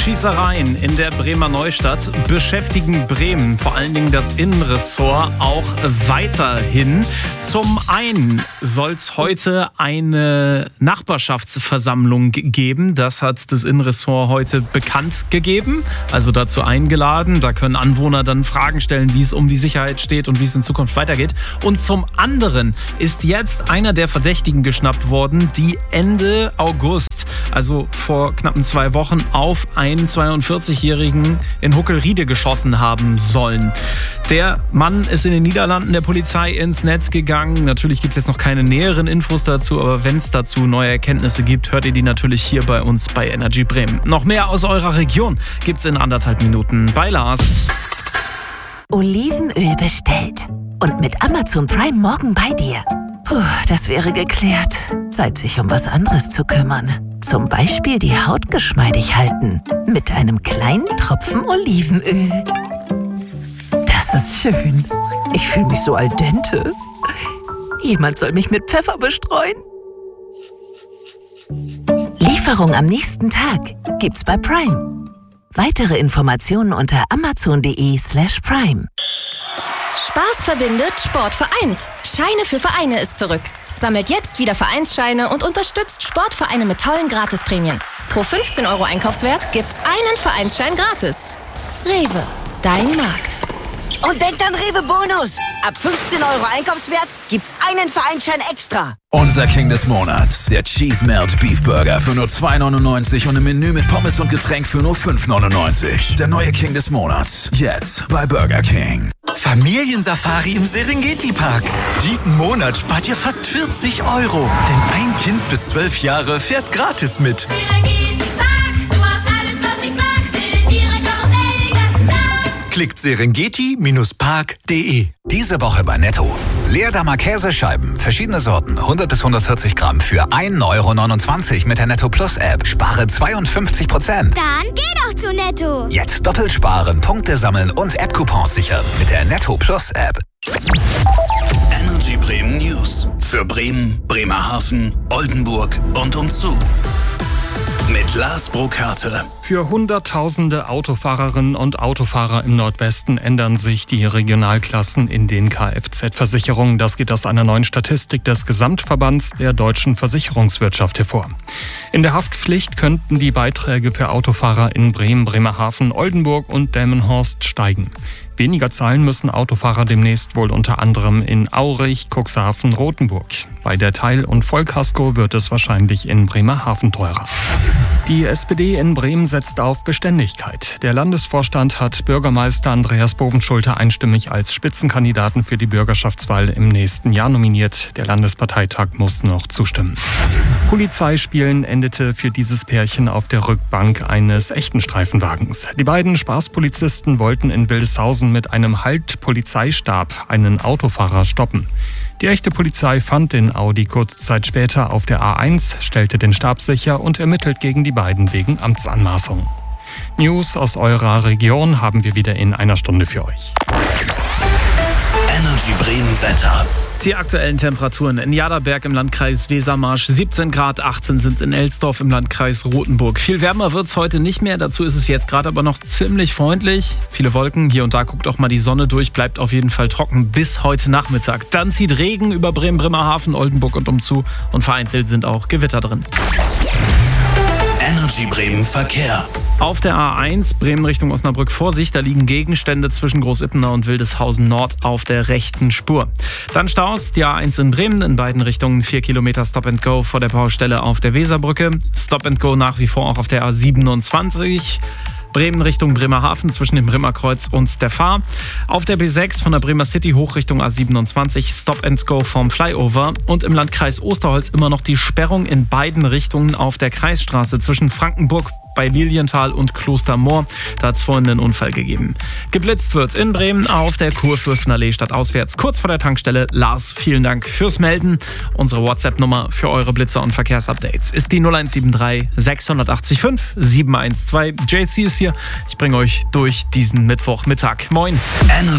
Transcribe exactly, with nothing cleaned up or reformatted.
Schießereien in der Bremer Neustadt beschäftigen Bremen, vor allen Dingen das Innenressort, auch weiterhin. Zum einen soll es heute eine Nachbarschaftsversammlung geben. Das hat das Innenressort heute bekannt gegeben, also dazu eingeladen. Da können Anwohner dann Fragen stellen, wie es um die Sicherheit steht und wie es in Zukunft weitergeht. Und zum anderen ist jetzt einer der Verdächtigen geschnappt worden, die Ende August, also vor knappen zwei Wochen, auf einen zweiundvierzigjährigen in Huckelriede geschossen haben sollen. Der Mann ist in den Niederlanden der Polizei ins Netz gegangen. Natürlich gibt es jetzt noch keine näheren Infos dazu, aber wenn es dazu neue Erkenntnisse gibt, hört ihr die natürlich hier bei uns bei Energy Bremen. Noch mehr aus eurer Region gibt's in anderthalb Minuten bei Lars. Olivenöl bestellt und mit Amazon Prime morgen bei dir. Puh, das wäre geklärt. Zeit, sich um was anderes zu kümmern. Zum Beispiel die Haut geschmeidig halten. Mit einem kleinen Tropfen Olivenöl. Das ist schön. Ich fühle mich so al dente. Jemand soll mich mit Pfeffer bestreuen. Lieferung am nächsten Tag gibt's bei Prime. Weitere Informationen unter amazon.de slash prime. Spaß verbindet, Sport vereint. Scheine für Vereine ist zurück. Sammelt jetzt wieder Vereinsscheine und unterstützt Sportvereine mit tollen Gratisprämien. Pro fünfzehn Euro Einkaufswert gibt's einen Vereinsschein gratis. Rewe, dein Markt. Und denkt an Rewe Bonus. Ab fünfzehn Euro Einkaufswert gibt's einen Vereinsschein extra. Unser King des Monats, der Cheese Melt Beef Burger für nur zwei neunundneunzig und ein Menü mit Pommes und Getränk für nur fünf neunundneunzig. Der neue King des Monats, jetzt bei Burger King. Familiensafari im Serengeti Park. Diesen Monat spart ihr fast vierzig Euro. Denn ein Kind bis zwölf Jahre fährt gratis mit. Serengeti Park, du hast alles, was ich mag. Wilde Tiere, Karussell den ganzen Tag. Klickt serengeti park punkt de. Diese Woche bei Netto. Leerdammer Käsescheiben, verschiedene Sorten, hundert bis hundertvierzig Gramm für ein Euro neunundzwanzig mit der Netto Plus App. Spare zweiundfünfzig Prozent. Dann geh doch zu Netto. Jetzt doppelt sparen, Punkte sammeln und App-Coupons sichern mit der Netto Plus App. Energy Bremen News. Für Bremen, Bremerhaven, Oldenburg und umzu. Mit Lars Burkhardt. Für Hunderttausende Autofahrerinnen und Autofahrer im Nordwesten ändern sich die Regionalklassen in den Kfz-Versicherungen. Das geht aus einer neuen Statistik des Gesamtverbands der deutschen Versicherungswirtschaft hervor. In der Haftpflicht könnten die Beiträge für Autofahrer in Bremen, Bremerhaven, Oldenburg und Delmenhorst steigen. Weniger zahlen müssen Autofahrer demnächst wohl unter anderem in Aurich, Cuxhaven, Rothenburg. Bei der Teil- und Vollkasko wird es wahrscheinlich in Bremerhaven teurer. Die S P D in Bremen setzt auf Beständigkeit. Der Landesvorstand hat Bürgermeister Andreas Bovenschulte einstimmig als Spitzenkandidaten für die Bürgerschaftswahl im nächsten Jahr nominiert. Der Landesparteitag muss noch zustimmen. Polizeispielen endete für dieses Pärchen auf der Rückbank eines echten Streifenwagens. Die beiden Spaßpolizisten wollten in Wildeshausen mit einem Halt-Polizeistab einen Autofahrer stoppen. Die echte Polizei fand den Audi kurze Zeit später auf der A eins, stellte den Stab sicher und ermittelt gegen die beiden wegen Amtsanmaßung. News aus eurer Region haben wir wieder in einer Stunde für euch. Energy Bremen Wetter. Die aktuellen Temperaturen in Jaderberg im Landkreis Wesermarsch siebzehn Grad, achtzehn sind es in Elsdorf im Landkreis Rothenburg. Viel wärmer wird es heute nicht mehr, dazu ist es jetzt gerade aber noch ziemlich freundlich. Viele Wolken, hier und da guckt auch mal die Sonne durch, bleibt auf jeden Fall trocken bis heute Nachmittag. Dann zieht Regen über Bremen, Bremerhaven, Oldenburg und umzu und vereinzelt sind auch Gewitter drin. Energy Bremen Verkehr. Auf der A eins Bremen Richtung Osnabrück Vorsicht, da liegen Gegenstände zwischen Großippener und Wildeshausen Nord auf der rechten Spur. Dann Staus, die A eins in Bremen in beiden Richtungen, vier Kilometer Stop and Go vor der Baustelle auf der Weserbrücke. Stop and Go nach wie vor auch auf der A siebenundzwanzig. Bremen Richtung Bremerhaven zwischen dem Rimmerkreuz und der Fahr. Auf der B sechs von der Bremer City hoch Richtung A siebenundzwanzig Stop and Go vom Flyover. Und im Landkreis Osterholz immer noch die Sperrung in beiden Richtungen auf der Kreisstraße zwischen Frankenburg bei Lilienthal und Klostermoor. Da hat es vorhin einen Unfall gegeben. Geblitzt wird in Bremen auf der Kurfürstenallee stadtauswärts, kurz vor der Tankstelle. Lars, vielen Dank fürs Melden. Unsere WhatsApp-Nummer für eure Blitzer und Verkehrsupdates ist die null eins sieben drei sechs acht fünf sieben eins zwei. J C ist hier. Ich bringe euch durch diesen Mittwochmittag. Moin.